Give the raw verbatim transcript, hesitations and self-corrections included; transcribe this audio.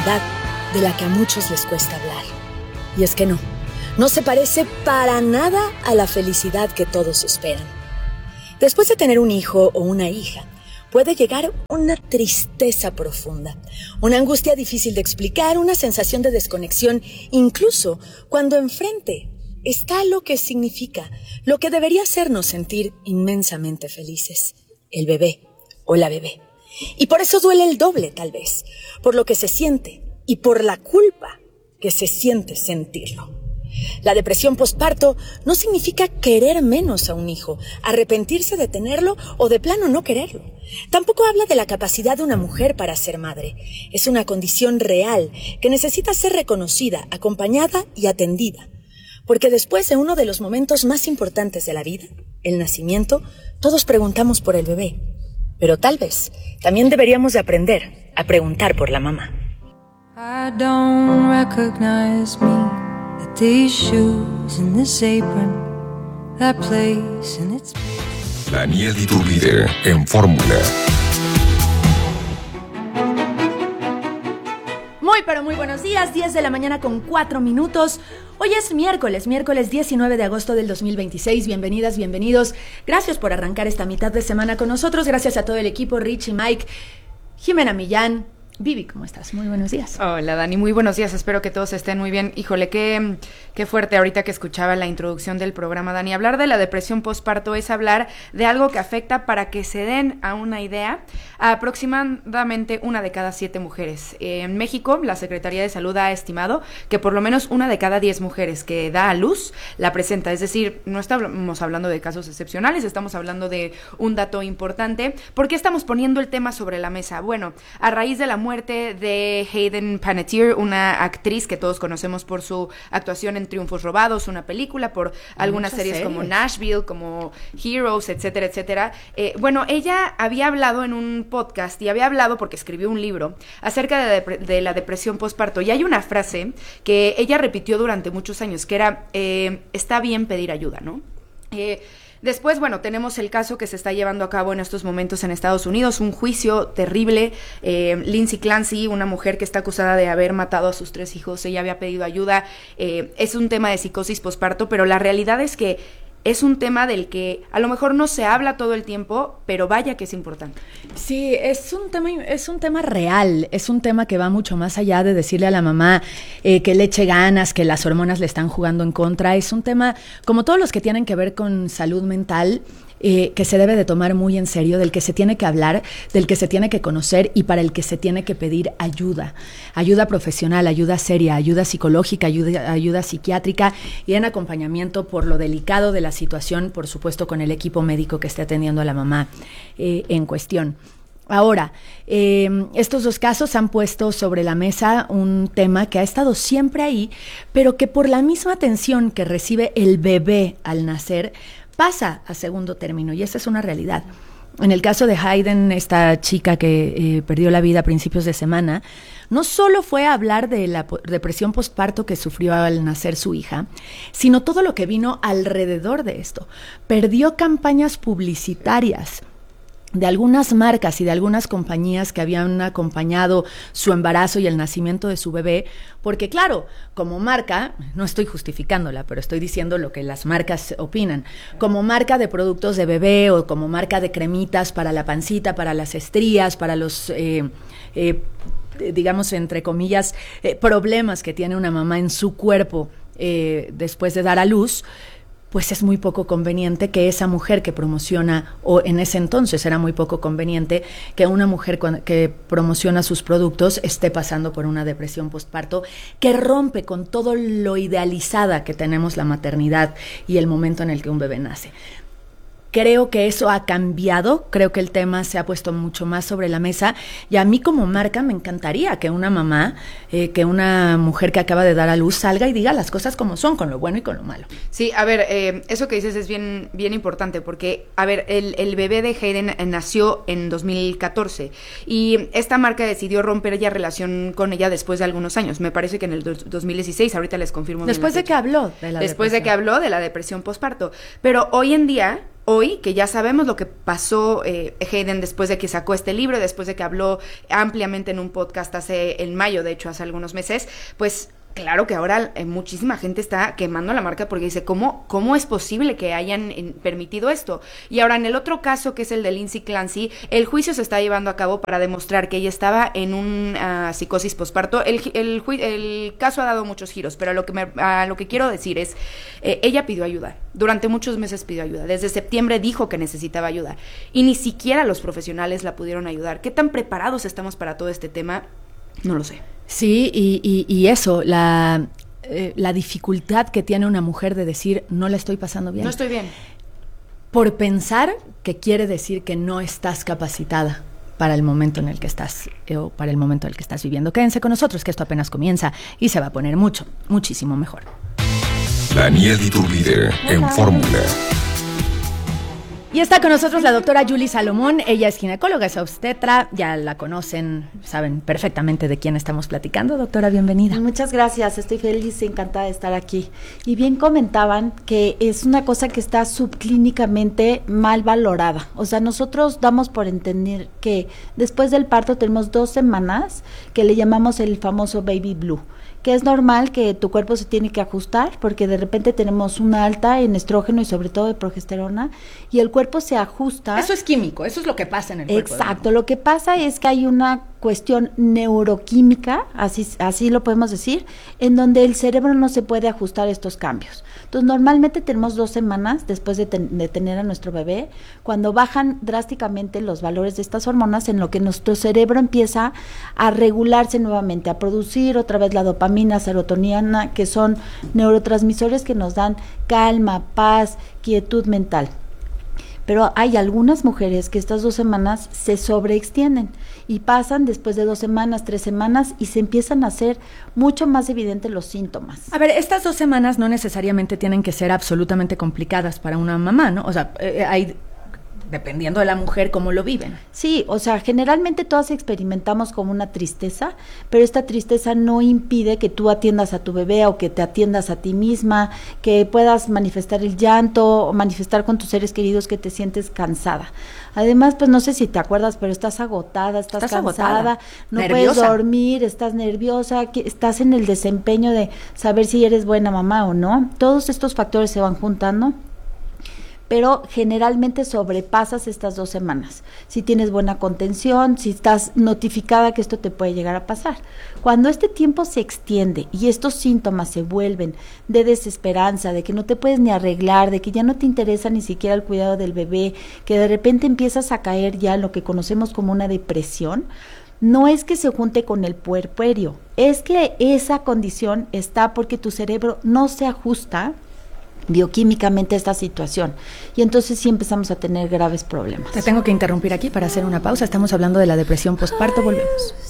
felicidad de la que a muchos les cuesta hablar. Y es que no, no se parece para nada a la felicidad que todos esperan. Después de tener un hijo o una hija, puede llegar una tristeza profunda, una angustia difícil de explicar, una sensación de desconexión, incluso cuando enfrente está lo que significa, lo que debería hacernos sentir inmensamente felices, el bebé o la bebé. Y por eso duele el doble, tal vez, por lo que se siente y por la culpa que se siente sentirlo. La depresión posparto no significa querer menos a un hijo, arrepentirse de tenerlo o de plano no quererlo. Tampoco habla de la capacidad de una mujer para ser madre. Es una condición real que necesita ser reconocida, acompañada y atendida. Porque después de uno de los momentos más importantes de la vida, el nacimiento, todos preguntamos por el bebé. Pero tal vez también deberíamos de aprender a preguntar por la mamá. I don't recognize me. These shoes and this apron, that place and its... Daniel y tu líder en Fórmula. Muy pero muy buenos días, diez de la mañana con cuatro minutos. Hoy es miércoles, miércoles diecinueve de agosto del dos mil veintiséis. Bienvenidas, bienvenidos. Gracias por arrancar esta mitad de semana con nosotros. Gracias a todo el equipo, Richie, Mike, Jimena Millán. Vivi, ¿cómo estás? Muy buenos días. Hola, Dani, muy buenos días, espero que todos estén muy bien. Híjole, qué, qué fuerte ahorita que escuchaba la introducción del programa, Dani. Hablar de la depresión postparto es hablar de algo que afecta, para que se den a una idea, a aproximadamente una de cada siete mujeres. En México, la Secretaría de Salud ha estimado que por lo menos una de cada diez mujeres que da a luz la presenta. Es decir, no estamos hablando de casos excepcionales, estamos hablando de un dato importante. ¿Por qué estamos poniendo el tema sobre la mesa? Bueno, a raíz de la muerte de Hayden Panettiere, una actriz que todos conocemos por su actuación en Triunfos Robados, una película, por algunas series, series como Nashville, como Heroes, etcétera, etcétera. Eh, bueno, ella había hablado en un podcast y había hablado, porque escribió un libro, acerca de, depre- de la depresión postparto. Y hay una frase que ella repitió durante muchos años, que era, eh, está bien pedir ayuda, ¿no? Eh, Después, bueno, tenemos el caso que se está llevando a cabo en estos momentos en Estados Unidos, un juicio terrible. Eh, Lindsay Clancy, una mujer que está acusada de haber matado a sus tres hijos, ella había pedido ayuda. Eh, es un tema de psicosis posparto, pero la realidad es que es un tema del que a lo mejor no se habla todo el tiempo, pero vaya que es importante. Sí, es un tema, es un tema real, es un tema que va mucho más allá de decirle a la mamá eh, que le eche ganas, que las hormonas le están jugando en contra. Es un tema, como todos los que tienen que ver con salud mental, Eh, que se debe de tomar muy en serio, del que se tiene que hablar, del que se tiene que conocer y para el que se tiene que pedir ayuda. Ayuda profesional, ayuda seria, ayuda psicológica, ayuda, ayuda psiquiátrica y en acompañamiento por lo delicado de la situación, por supuesto con el equipo médico que esté atendiendo a la mamá eh, en cuestión. Ahora, eh, estos dos casos han puesto sobre la mesa un tema que ha estado siempre ahí, pero que por la misma atención que recibe el bebé al nacer, pasa a segundo término, y esa es una realidad. En el caso de Hayden, esta chica que eh, perdió la vida a principios de semana, no solo fue a hablar de la po- depresión postparto que sufrió al nacer su hija, sino todo lo que vino alrededor de esto. Perdió campañas publicitarias de algunas marcas y de algunas compañías que habían acompañado su embarazo y el nacimiento de su bebé, porque claro, como marca, no estoy justificándola, pero estoy diciendo lo que las marcas opinan, como marca de productos de bebé o como marca de cremitas para la pancita, para las estrías, para los, eh, eh, digamos, entre comillas, eh, problemas que tiene una mamá en su cuerpo eh, después de dar a luz, pues es muy poco conveniente que esa mujer que promociona, o en ese entonces era muy poco conveniente que una mujer que promociona sus productos esté pasando por una depresión postparto que rompe con todo lo idealizada que tenemos la maternidad y el momento en el que un bebé nace. Creo que eso ha cambiado, creo que el tema se ha puesto mucho más sobre la mesa y a mí como marca me encantaría que una mamá, eh, que una mujer que acaba de dar a luz salga y diga las cosas como son, con lo bueno y con lo malo. Sí, a ver, eh, eso que dices es bien, bien importante porque, a ver, el, el bebé de Hayden nació en dos mil catorce y esta marca decidió romper ya relación con ella después de algunos años, me parece que en el dos mil dieciséis, ahorita les confirmo. Después de que habló de la Después depresión. de que habló de la depresión postparto, pero hoy en día hoy, que ya sabemos lo que pasó eh, Hayden después de que sacó este libro, después de que habló ampliamente en un podcast hace, en mayo, de hecho, hace algunos meses, pues claro que ahora eh, muchísima gente está quemando la marca porque dice, ¿cómo, cómo es posible que hayan en, permitido esto? Y ahora en el otro caso, que es el de Lindsay Clancy, el juicio se está llevando a cabo para demostrar que ella estaba en una uh, psicosis posparto. El, el, el, el caso ha dado muchos giros, pero a lo que, me, a lo que quiero decir es, eh, ella pidió ayuda. Durante muchos meses pidió ayuda. Desde septiembre dijo que necesitaba ayuda. Y ni siquiera los profesionales la pudieron ayudar. ¿Qué tan preparados estamos para todo este tema? No lo sé. Sí, y, y, y eso, la, eh, la dificultad que tiene una mujer de decir, no la estoy pasando bien. No estoy bien. Por pensar que quiere decir que no estás capacitada para el momento en el que estás, eh, o para el momento en el que estás viviendo. Quédense con nosotros, que esto apenas comienza y se va a poner mucho, muchísimo mejor. Daniel Iturbide en Fórmula. Y está con nosotros la doctora Yuli Salomón. Ella es ginecóloga, es obstetra, ya la conocen, saben perfectamente de quién estamos platicando. Doctora, bienvenida. Muchas gracias, estoy feliz y encantada de estar aquí. Y bien comentaban que es una cosa que está subclínicamente mal valorada. O sea, nosotros damos por entender que después del parto tenemos dos semanas que le llamamos el famoso baby blue, que es normal que tu cuerpo se tiene que ajustar porque de repente tenemos una alta en estrógeno y sobre todo de progesterona y el cuerpo se ajusta. Eso es químico, eso es lo que pasa en el cuerpo. Exacto, lo que pasa es que hay una cuestión neuroquímica, así, así lo podemos decir, en donde el cerebro no se puede ajustar a estos cambios. Entonces, normalmente tenemos dos semanas después de, ten, de tener a nuestro bebé, cuando bajan drásticamente los valores de estas hormonas, en lo que nuestro cerebro empieza a regularse nuevamente, a producir otra vez la dopamina, serotonina, que son neurotransmisores que nos dan calma, paz, quietud mental. Pero hay algunas mujeres que estas dos semanas se sobreextienden y pasan después de dos semanas, tres semanas y se empiezan a hacer mucho más evidentes los síntomas. A ver, estas dos semanas no necesariamente tienen que ser absolutamente complicadas para una mamá, ¿no? O sea, eh, hay... dependiendo de la mujer, cómo lo viven. Sí, o sea, generalmente todas experimentamos como una tristeza, pero esta tristeza no impide que tú atiendas a tu bebé o que te atiendas a ti misma, que puedas manifestar el llanto o manifestar con tus seres queridos que te sientes cansada. Además, pues no sé si te acuerdas, pero estás agotada, estás, estás cansada, agotada, no nerviosa. Puedes dormir, estás nerviosa, que estás en el desempeño de saber si eres buena mamá o no. Todos estos factores se van juntando, pero generalmente sobrepasas estas dos semanas. Si tienes buena contención, si estás notificada que esto te puede llegar a pasar. Cuando este tiempo se extiende y estos síntomas se vuelven de desesperanza, de que no te puedes ni arreglar, de que ya no te interesa ni siquiera el cuidado del bebé, que de repente empiezas a caer ya en lo que conocemos como una depresión, no es que se junte con el puerperio, es que esa condición está porque tu cerebro no se ajusta bioquímicamente esta situación y entonces sí empezamos a tener graves problemas. Te tengo que interrumpir aquí para hacer una pausa. Estamos hablando de la depresión postparto. Volvemos.